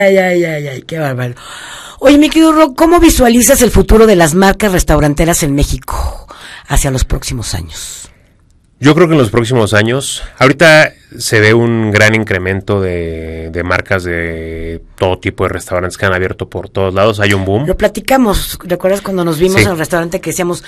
Ay, qué bárbaro. Oye, mi querido Ro, ¿cómo visualizas el futuro de las marcas restauranteras en México hacia los próximos años? Yo creo que en los próximos años, ahorita se ve un gran incremento de marcas de todo tipo de restaurantes que han abierto por todos lados. Hay un boom. Lo platicamos, ¿recuerdas cuando nos vimos en el restaurante que decíamos,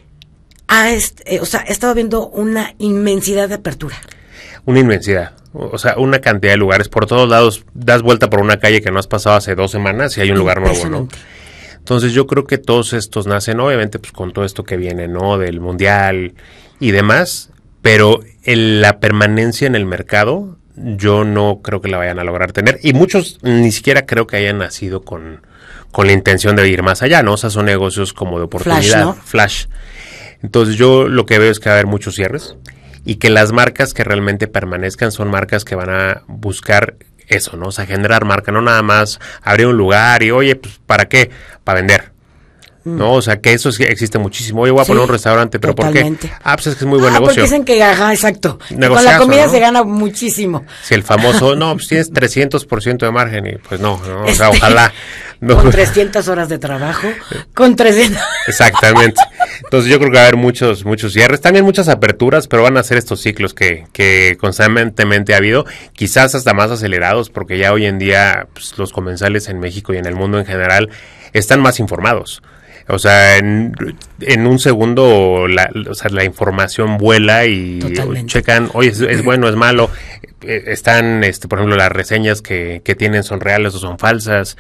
he estado viendo una inmensidad de apertura? Una inmensidad, o sea, una cantidad de lugares por todos lados. Das vuelta por una calle que no has pasado hace 2 semanas y hay un lugar nuevo, ¿no? Entonces yo creo que todos estos nacen, obviamente, pues con todo esto que viene, ¿no? Del mundial y demás. Pero la permanencia en el mercado, yo no creo que la vayan a lograr tener. Y muchos ni siquiera creo que hayan nacido con la intención de ir más allá, ¿no? O sea, son negocios como de oportunidad. Flash, ¿no? Flash. Entonces yo lo que veo es que va a haber muchos cierres. Y que las marcas que realmente permanezcan son marcas que van a buscar eso, ¿no? O sea, generar marca, no nada más abrir un lugar y, oye, pues, ¿para qué? Para vender. ¿No? O sea, que eso existe muchísimo. Oye, voy a poner un restaurante, ¿pero totalmente. por qué? Pues es que es muy buen negocio. Porque dicen que, exacto. Negociazo, con la comida, ¿no? se gana muchísimo. Si el famoso, pues tienes 300% de margen y pues no, o sea, ojalá. No. Con 300 horas de trabajo, con 300. Exactamente. Entonces yo creo que va a haber muchos cierres, también muchas aperturas, pero van a ser estos ciclos que constantemente ha habido, quizás hasta más acelerados, porque ya hoy en día pues, los comensales en México y en el mundo en general están más informados. O sea, en un segundo la información vuela y checan, oye, es bueno, es malo. Están, por ejemplo, las reseñas que tienen son reales o son falsas.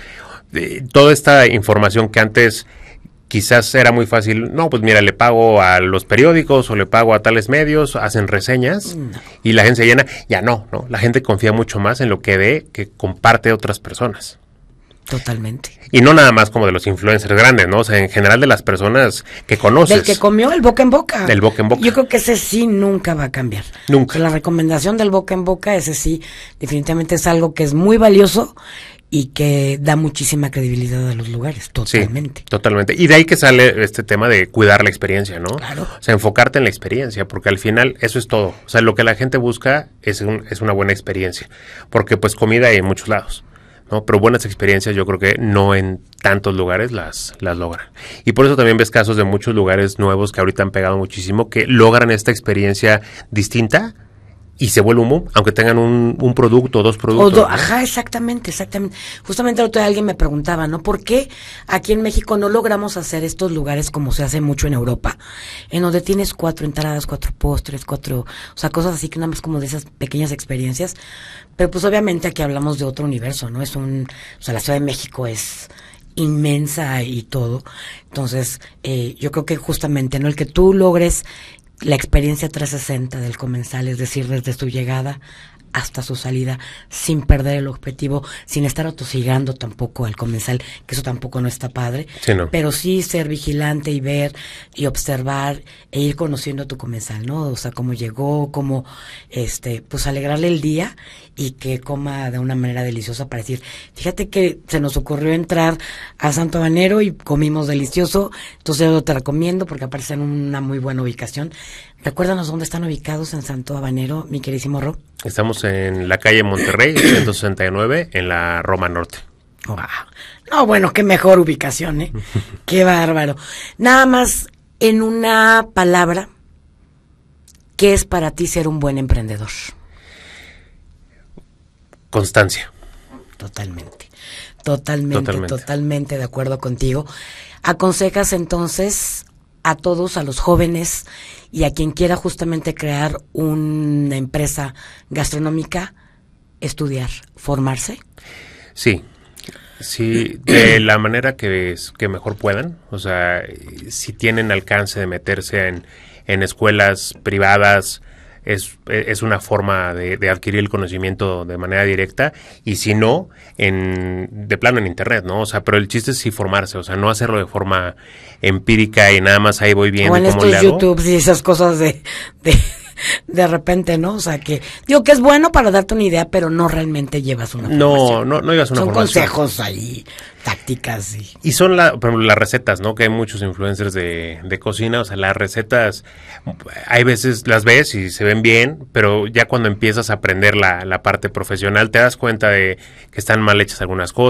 Toda esta información que antes quizás era muy fácil, no, pues mira, le pago a los periódicos o le pago a tales medios, hacen reseñas y la gente se llena. Ya no, la gente confía mucho más en lo que ve que comparte otras personas. Totalmente. Y no nada más como de los influencers grandes, ¿no? O sea, en general de las personas que conoces. Del que comió el boca en boca. Del boca en boca. Yo creo que ese sí nunca va a cambiar. Nunca. La recomendación del boca en boca, ese sí, definitivamente es algo que es muy valioso y que da muchísima credibilidad a los lugares, totalmente. Sí, totalmente. Y de ahí que sale este tema de cuidar la experiencia, ¿no? Claro. O sea, enfocarte en la experiencia, porque al final eso es todo. O sea, lo que la gente busca es una buena experiencia, porque pues comida hay en muchos lados, ¿no? Pero buenas experiencias yo creo que no en tantos lugares las logran. Y por eso también ves casos de muchos lugares nuevos que ahorita han pegado muchísimo, que logran esta experiencia distinta y se vuelve un boom, aunque tengan un producto o dos productos. ¿No? Ajá, exactamente. Justamente el otro día alguien me preguntaba, ¿no? ¿Por qué aquí en México no logramos hacer estos lugares como se hace mucho en Europa? En donde tienes 4 entradas, 4 postres, 4, o sea, cosas así que nada más como de esas pequeñas experiencias. Pero pues obviamente aquí hablamos de otro universo, ¿no? O sea, la Ciudad de México es inmensa y todo. Entonces, yo creo que justamente, ¿no? El que tú logres la experiencia 360 del comensal, es decir, desde su llegada hasta su salida, sin perder el objetivo, sin estar atosigando tampoco al comensal, que eso tampoco no está padre, sí, no. Pero sí ser vigilante y ver y observar e ir conociendo a tu comensal, ¿no? O sea, cómo llegó, cómo, pues alegrarle el día y que coma de una manera deliciosa para decir, fíjate que se nos ocurrió entrar a Santo Habanero y comimos delicioso, entonces yo te recomiendo porque aparece en una muy buena ubicación. Recuérdanos dónde están ubicados en Santo Habanero, mi queridísimo Rob. Estamos en la calle Monterrey, 169, en la Roma Norte. Wow. No, bueno, qué mejor ubicación, ¿eh? Qué bárbaro. Nada más, en una palabra, ¿qué es para ti ser un buen emprendedor? Constancia. Totalmente de acuerdo contigo. ¿Aconsejas entonces a todos, a los jóvenes y a quien quiera justamente crear una empresa gastronómica, estudiar, formarse? Sí, de la manera que mejor puedan. O sea, si tienen alcance de meterse en escuelas privadas, es una forma de adquirir el conocimiento de manera directa, y si no, de plano en internet, ¿no? O sea, pero el chiste es sí formarse, o sea, no hacerlo de forma empírica y nada más ahí voy viendo cómo le hago. O en estos YouTube y esas cosas de De repente, ¿no? O sea, que digo que es bueno para darte una idea, pero no realmente llevas una formación. No llevas una Son formación. consejos ahí, tácticas. Y son, por ejemplo, las recetas, ¿no? Que hay muchos influencers de cocina, o sea, las recetas, hay veces las ves y se ven bien, pero ya cuando empiezas a aprender la parte profesional, te das cuenta de que están mal hechas algunas cosas.